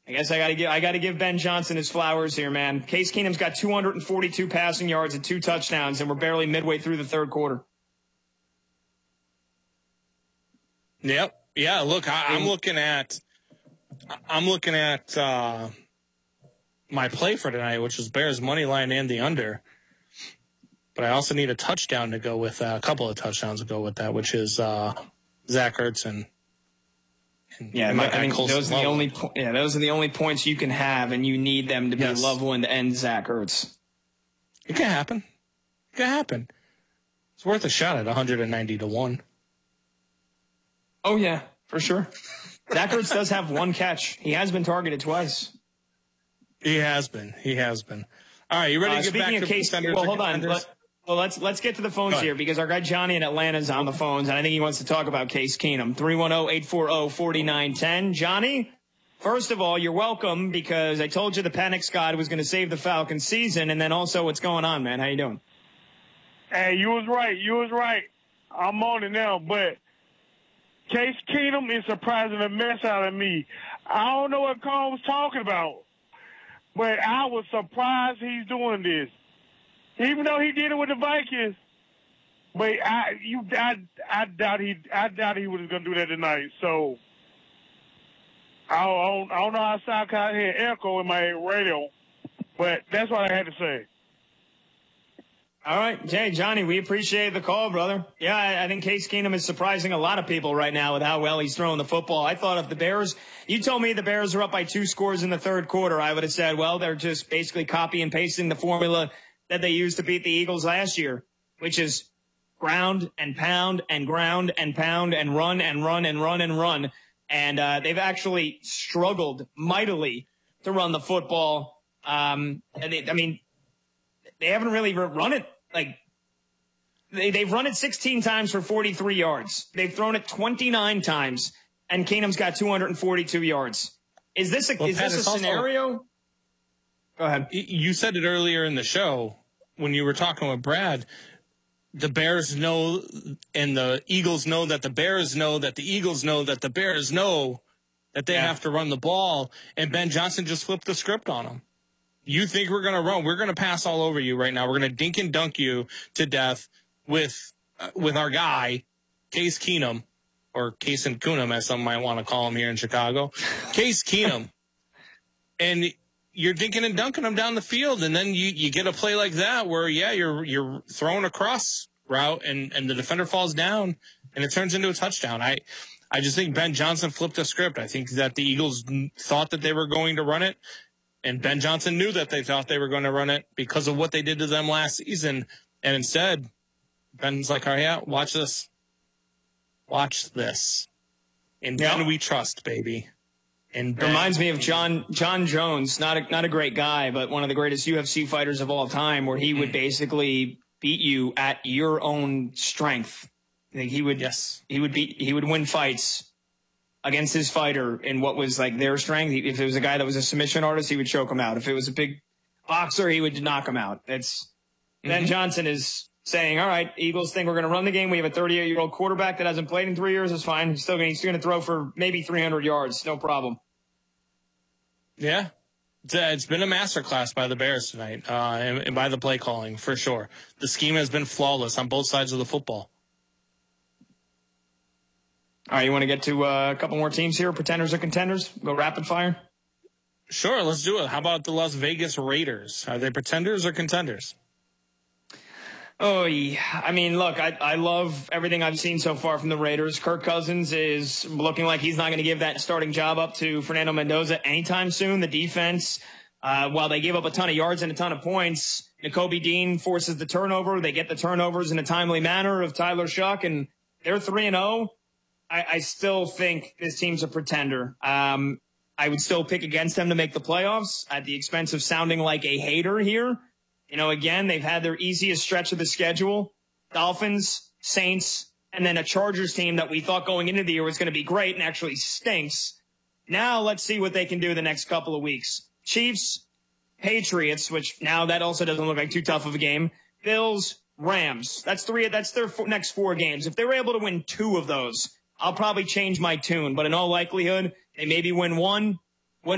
I guess I gotta give Ben Johnson his flowers here, man. Case Keenum's got 242 passing yards and 2 touchdowns, and we're barely midway through the third quarter. Yep. Yeah. Look, I'm looking at my play for tonight, which is Bears money line and the under. But I also need a touchdown to go with that, a couple of touchdowns to go with that, which is Zach Ertz and those are the only points you can have, and you need them to be Loveland and Zach Ertz. It can happen. It's worth a shot at 190 to 1. Oh yeah, for sure. Zach Ertz does have 1 catch. He has been targeted twice. He has been. All right, you ready to get back to contenders? Well, hold on. Let's get to the phones here, because our guy Johnny in Atlanta is on the phones, and I think he wants to talk about Case Keenum. 310-840-4910. Johnny, first of all, you're welcome, because I told you the panic squad was going to save the Falcons season, and then also what's going on, man? How you doing? Hey, you was right. I'm on it now, but Case Keenum is surprising the mess out of me. I don't know what Carl was talking about, but I was surprised he's doing this. Even though he did it with the Vikings, but I doubt he was going to do that tonight. So I don't know how I sound, kind of hear echo in my radio, but that's what I had to say. All right. Jay, Johnny, we appreciate the call, brother. Yeah, I think Case Keenum is surprising a lot of people right now with how well he's throwing the football. I thought if the Bears, you told me the Bears are up by 2 scores in the third quarter, I would have said, well, they're just basically copy and pasting the formula that they used to beat the Eagles last year, which is ground and pound and ground and pound and run and run and run and run. And they've actually struggled mightily to run the football. They haven't really run it. Like, they've run it 16 times for 43 yards. They've thrown it 29 times, and Keenum's got 242 yards. Is this a scenario? Go ahead. You said it earlier in the show when you were talking with Brad. The Bears know, and the Eagles know that the Bears know that the Eagles know that the Bears know that they have to run the ball, and Ben Johnson just flipped the script on them. You think we're going to run? We're going to pass all over you right now. We're going to dink and dunk you to death with our guy, Case Keenum, or Case and Keenum, as some might want to call him here in Chicago. Case Keenum. And you're dinking and dunking him down the field, and then you get a play like that where, you're throwing a cross route, and the defender falls down, and it turns into a touchdown. I just think Ben Johnson flipped the script. I think that the Eagles thought that they were going to run it, and Ben Johnson knew that they thought they were going to run it because of what they did to them last season. And instead, Ben's like, all right, yeah, watch this. Watch this. And Ben we trust, baby. And it reminds me of John Jones, not a great guy, but one of the greatest UFC fighters of all time, where he would basically beat you at your own strength. I think he would win fights against his fighter in what was like their strength. If it was a guy that was a submission artist, he would choke him out. If it was a big boxer, he would knock him out. Ben Johnson is saying, all right, Eagles think we're going to run the game. We have a 38-year-old quarterback that hasn't played in 3 years. It's fine. He's going to throw for maybe 300 yards. No problem. Yeah. It's been a masterclass by the Bears tonight, and by the play calling, for sure. The scheme has been flawless on both sides of the football. All right, you want to get to a couple more teams here, pretenders or contenders? Go rapid fire? Sure, let's do it. How about the Las Vegas Raiders? Are they pretenders or contenders? Oh, yeah. I mean, look, I love everything I've seen so far from the Raiders. Kirk Cousins is looking like he's not going to give that starting job up to Fernando Mendoza anytime soon. The defense, while they gave up a ton of yards and a ton of points, Nakobe Dean forces the turnover. They get the turnovers in a timely manner of Tyler Shuck, and they're 3-0. I still think this team's a pretender. I would still pick against them to make the playoffs at the expense of sounding like a hater here. You know, again, they've had their easiest stretch of the schedule. Dolphins, Saints, and then a Chargers team that we thought going into the year was going to be great and actually stinks. Now let's see what they can do the next couple of weeks. Chiefs, Patriots, which now that also doesn't look like too tough of a game. Bills, Rams. That's their next 4 games. If they were able to win 2 of those, I'll probably change my tune. But in all likelihood, they maybe win 1,